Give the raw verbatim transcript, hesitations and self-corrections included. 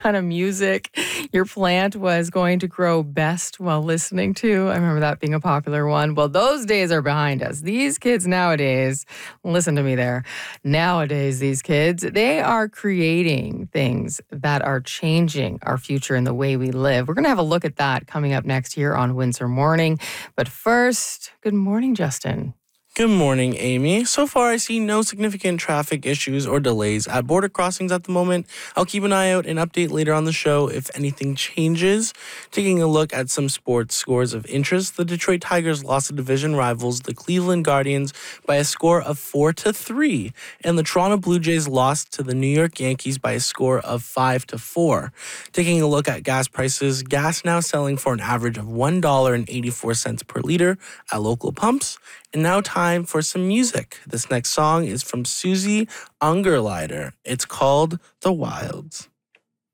kind of music your plant was going to grow best while listening to. I remember that being a popular one. Well, those days are behind us. These kids nowadays, listen to me there. Nowadays, these kids, they are creating things that are changing our future and the way we live. We're going to have a look at that coming up next year on Windsor Morning. But first, good morning, Justin. Good morning, Amy. So far, I see no significant traffic issues or delays at border crossings at the moment. I'll keep an eye out and update later on the show if anything changes. Taking a look at some sports scores of interest, the Detroit Tigers lost to division rivals, the Cleveland Guardians, by a score of four to three, and the Toronto Blue Jays lost to the New York Yankees by a score of five to four. Taking a look at gas prices, gas now selling for an average of one dollar and eighty-four cents per liter at local pumps. And now time for some music. This next song is from Susie Ungerleider. It's called The Wilds.